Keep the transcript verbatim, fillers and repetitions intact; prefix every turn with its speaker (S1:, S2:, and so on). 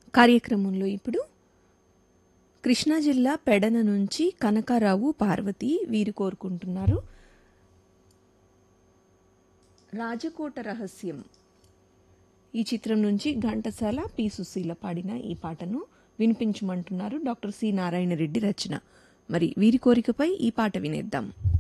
S1: కార్యక్రమంలో ఇప్పుడు కృష్ణా జిల్లా పెడన నుంచి కనకారావు పార్వతి వీరు కోరుకుంటున్నారు. రాజకోట రహస్యం ఈ చిత్రం నుంచి ఘంటసాల పి సుశీల పాడిన ఈ పాటను వినిపించమంటున్నారు. డాక్టర్ సి నారాయణ రెడ్డి రచన. మరి వీరి కోరికపై ఈ పాట వినేద్దాం.